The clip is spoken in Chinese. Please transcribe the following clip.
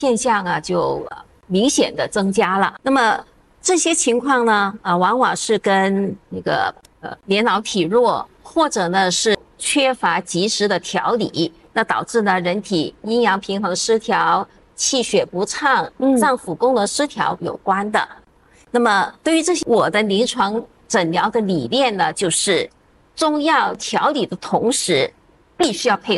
现象啊就明显的增加了。那么这些情况呢，往往是跟那个年老体弱，或者呢是缺乏及时的调理，那导致呢人体阴阳平衡失调、气血不畅、脏腑功能失调有关的。那么对于这些，我的临床诊疗的理念呢，就是中药调理的同时，必须要配合